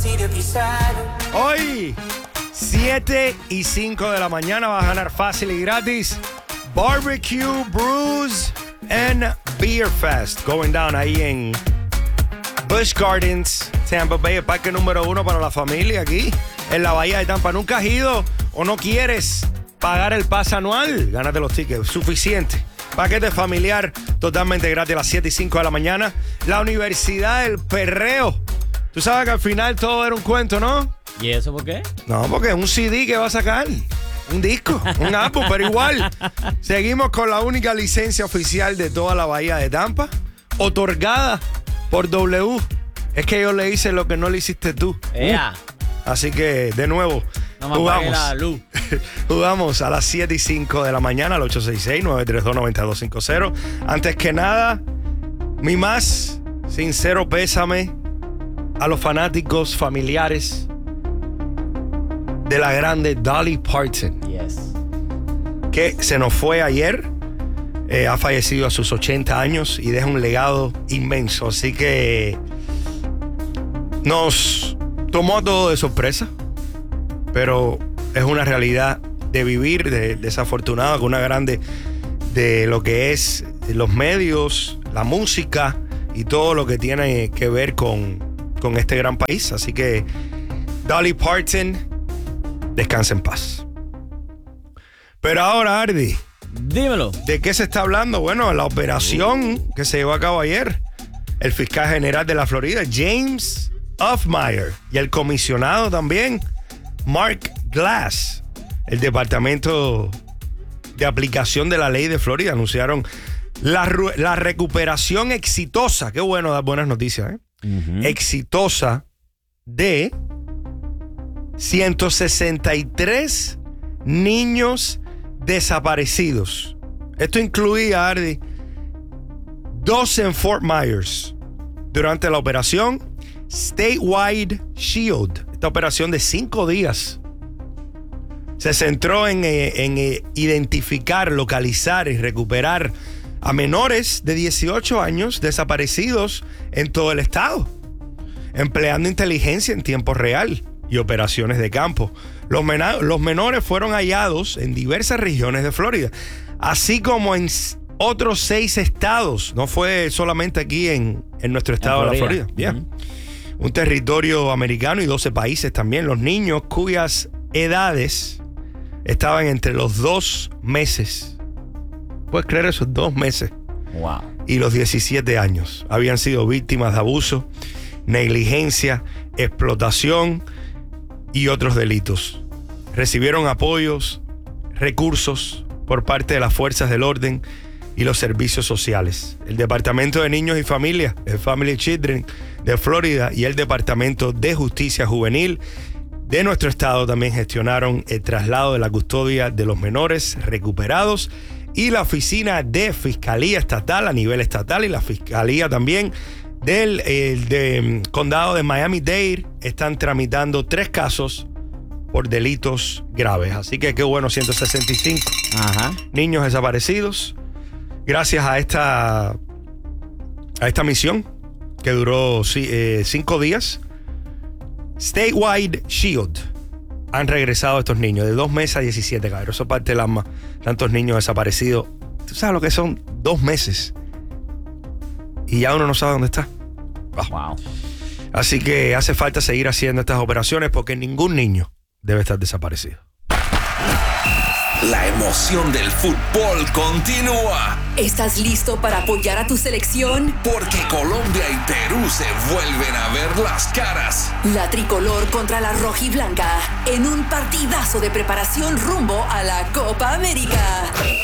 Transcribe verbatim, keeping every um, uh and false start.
Hoy, siete y cinco de la mañana, vas a ganar fácil y gratis Barbecue, Brews and Beer Fest. Going down ahí en Busch Gardens, Tampa Bay, el parque número uno para la familia aquí en la Bahía de Tampa. ¿Nunca has ido o no quieres pagar el pase anual? Gánate los tickets, suficiente. Paquete familiar totalmente gratis a las siete y cinco de la mañana. La Universidad del Perreo. Tú sabes que al final todo era un cuento, ¿no? ¿Y eso por qué? No, porque es un C D que va a sacar. Un disco, un álbum, pero igual. Seguimos con la única licencia oficial de toda la Bahía de Tampa, otorgada por W. Es que yo le hice lo que no le hiciste tú. ¡Ea! Así que, de nuevo, no me jugamos. la luz. Jugamos a las siete y cinco de la mañana al ocho seis seis, nueve tres dos, nueve dos cinco cero. Antes que nada, mi más sincero pésame a los fanáticos familiares de la grande Dolly Parton. Yes. Que se nos fue ayer. Eh, ha fallecido a sus ochenta años y deja un legado inmenso. Así que nos tomó todo de sorpresa. Pero es una realidad de vivir, de, desafortunada, con una grande de lo que es los medios, la música y todo lo que tiene que ver con, con este gran país. Así que Dolly Parton, descansa en paz. Pero ahora, Ardi, dímelo. ¿De qué se está hablando? Bueno, la operación que se llevó a cabo ayer, el fiscal general de la Florida, James Hoffmeyer, y el comisionado también, Mark Glass, el departamento de aplicación de la ley de Florida, anunciaron la, la recuperación exitosa, qué bueno dar buenas noticias, ¿eh? Uh-huh. Exitosa de ciento sesenta y tres niños desaparecidos. Esto incluía, Ardi, doce en Fort Myers durante la operación Statewide Shield. Esta operación de cinco días se centró en, en, en identificar, localizar y recuperar a menores de dieciocho años desaparecidos en todo el estado, empleando inteligencia en tiempo real y operaciones de campo. Los, mena- los menores fueron hallados en diversas regiones de Florida, así como en otros seis estados. No fue solamente aquí en, en nuestro estado en de la Florida. Yeah. Uh-huh. Un territorio americano y doce países también. Los niños cuyas edades estaban entre los dos meses. ¿Puedes creer eso? Dos meses. Wow. Y los diecisiete años. Habían sido víctimas de abuso, negligencia, explotación y otros delitos. Recibieron apoyos, recursos por parte de las fuerzas del orden y los servicios sociales. El Departamento de Niños y Familias, el Family Children de Florida, y el Departamento de Justicia Juvenil de nuestro estado también gestionaron el traslado de la custodia de los menores recuperados, y la Oficina de Fiscalía Estatal a nivel estatal y la Fiscalía también del el de, condado de Miami-Dade están tramitando tres casos por delitos graves. Así que qué bueno, ciento sesenta y cinco Ajá. niños desaparecidos gracias a esta a esta misión que duró eh, cinco días. Statewide Shield. Han regresado estos niños de dos meses a diecisiete, cabrón. Eso parte del alma. Tantos niños desaparecidos. ¿Tú sabes lo que son dos meses? Y ya uno no sabe dónde está. Oh. Wow. Así que hace falta seguir haciendo estas operaciones porque ningún niño debe estar desaparecido. La emoción del fútbol continúa. ¿Estás listo para apoyar a tu selección? Porque Colombia y Perú se vuelven a ver las caras. La tricolor contra la rojiblanca en un partidazo de preparación rumbo a la Copa América.